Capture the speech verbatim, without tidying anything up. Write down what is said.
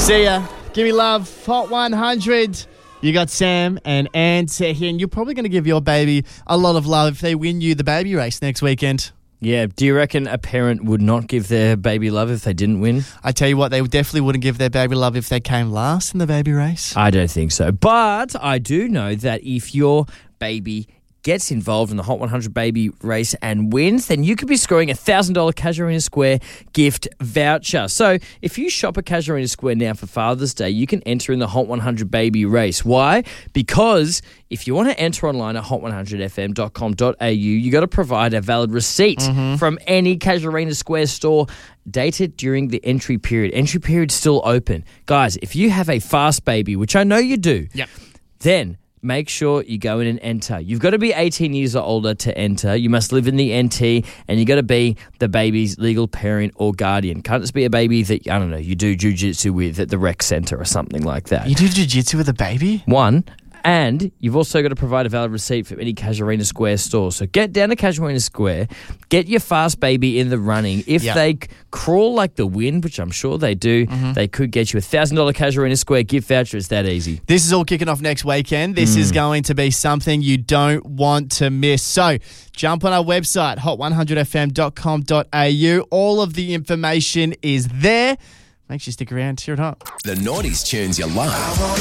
See ya. Give me love. Hot one hundred. You got Sam and Anne here, and you're probably going to give your baby a lot of love if they win you the baby race next weekend. Yeah, do you reckon a parent would not give their baby love if they didn't win? I tell you what, they definitely wouldn't give their baby love if they came last in the baby race. I don't think so. But I do know that if your baby gets involved in the Hot one hundred baby race and wins, then you could be scoring a one thousand dollars Casuarina Square gift voucher. So if you shop at Casuarina Square now for Father's Day, you can enter in the Hot one hundred baby race. Why? Because if you want to enter online at hot one hundred f m dot com dot a u, you got to provide a valid receipt mm-hmm. from any Casuarina Square store dated during the entry period. Entry period's still open. Guys, if you have a fast baby, which I know you do, yep. then make sure you go in and enter. You've got to be eighteen years or older to enter. You must live in the N T, and you got to be the baby's legal parent or guardian. Can't just be a baby that, I don't know, you do jiu-jitsu with at the rec centre or something like that. You do jiu-jitsu with a baby? One. And you've also got to provide a valid receipt from any Casuarina Square store. So get down to Casuarina Square, get your fast baby in the running. If yep. they c- crawl like the wind, which I'm sure they do, mm-hmm. they could get you a one thousand dollars Casuarina Square gift voucher. It's that easy. This is all kicking off next weekend. This mm. is going to be something you don't want to miss. So jump on our website, hot one hundred f m dot com dot a u. All of the information is there. Make sure you stick around. Cheer it up. The noughties tunes you love.